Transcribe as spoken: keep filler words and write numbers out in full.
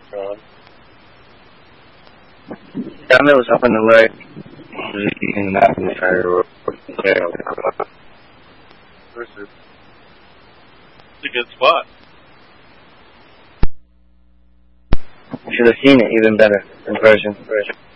Ron. Summit was up on the leg. In McIntyre. Versus. It's a good spot. You should have seen it even better in person.